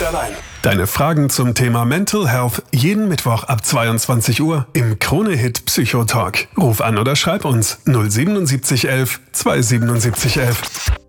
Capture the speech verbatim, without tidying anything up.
allein. Deine Fragen zum Thema Mental Health jeden Mittwoch ab zweiundzwanzig Uhr im Krone-Hit Psychotalk. Ruf an oder schreib uns null sieben sieben eins eins zwei sieben sieben eins eins.